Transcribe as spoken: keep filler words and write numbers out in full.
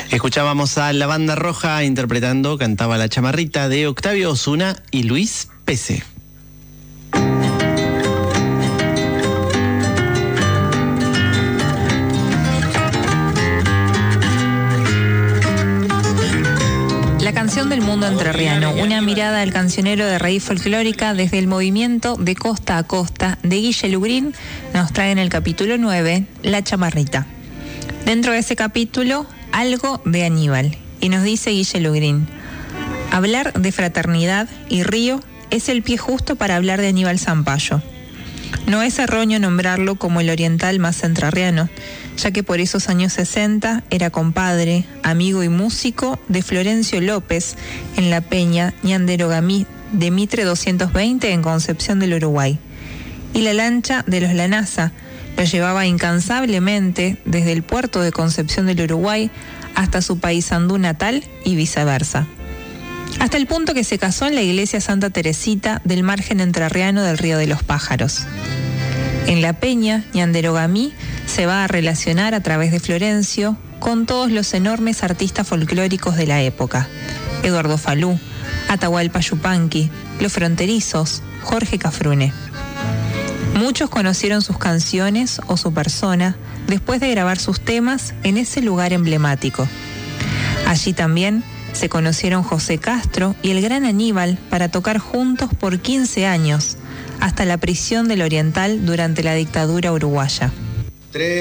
Escuchábamos a La Banda Roja interpretando Cantaba la Chamarrita de Octavio Osuna y Luis Pese. La canción del mundo entrerriano, una mirada al cancionero de raíz folclórica desde el movimiento de costa a costa de Guille Lugrin, nos trae en el capítulo nueve, La Chamarrita. Dentro de ese capítulo, algo de Aníbal, y nos dice Guille Lugrin: hablar de fraternidad y río es el pie justo para hablar de Aníbal Zampayo. No es erróneo nombrarlo como el oriental más entrerriano, ya que por esos años sesenta era compadre, amigo y músico de Florencio López en la peña Ñanderogamí de Mitre doscientos veinte en Concepción del Uruguay. Y la lancha de los Lanasa lo llevaba incansablemente desde el puerto de Concepción del Uruguay hasta su paisandú natal y viceversa. Hasta el punto que se casó en la iglesia Santa Teresita del margen entrerriano del Río de los Pájaros. En la peña Ñanderogamí se va a relacionar a través de Florencio con todos los enormes artistas folclóricos de la época: Eduardo Falú, Atahualpa Yupanqui, Los Fronterizos, Jorge Cafrune. Muchos conocieron sus canciones o su persona después de grabar sus temas en ese lugar emblemático. Allí también se conocieron José Castro y el gran Aníbal para tocar juntos por quince años, hasta la prisión del Oriental durante la dictadura uruguaya.